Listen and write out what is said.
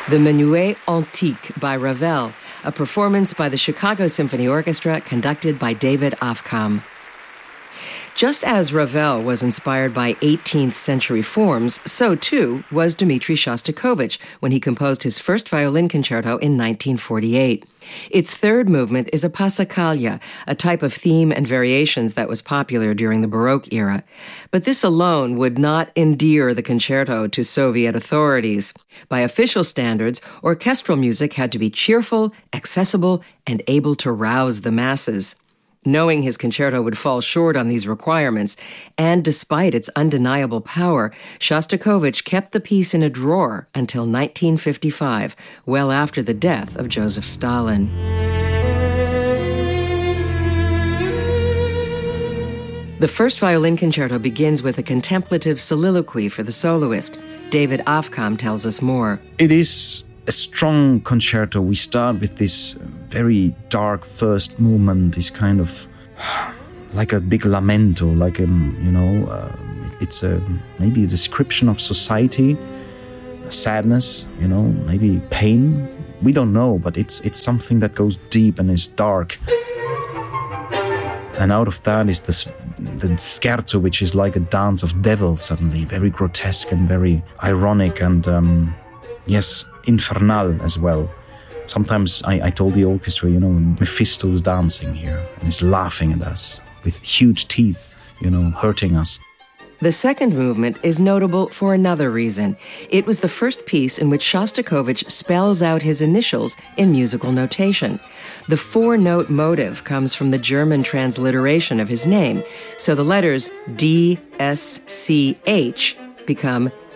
The Menuet Antique by Ravel, a performance by the Chicago Symphony Orchestra conducted by David Aufkamp. Just as Ravel was inspired by 18th century forms, so too was Dmitri Shostakovich when he composed his first violin concerto in 1948. Its third movement is a passacaglia, a type of theme and variations that was popular during the Baroque era. But this alone would not endear the concerto to Soviet authorities. By official standards, orchestral music had to be cheerful, accessible, and able to rouse the masses. Knowing his concerto would fall short on these requirements, and despite its undeniable power, Shostakovich kept the piece in a drawer until 1955, well after the death of Joseph Stalin. The first violin concerto begins with a contemplative soliloquy for the soloist. David Aufkamp tells us more. It is a strong concerto. We start with this very dark first movement, this kind of like a big lamento, like it's maybe a description of society, sadness, maybe pain. We don't know, but it's something that goes deep and is dark. And out of that is the scherzo, which is like a dance of devils suddenly, very grotesque and very ironic and yes, infernal as well. Sometimes I told the orchestra, Mephisto's dancing here and is laughing at us with huge teeth, hurting us. The second movement is notable for another reason. It was the first piece in which Shostakovich spells out his initials in musical notation. The four-note motive comes from the German transliteration of his name, so the letters D, S, C, H become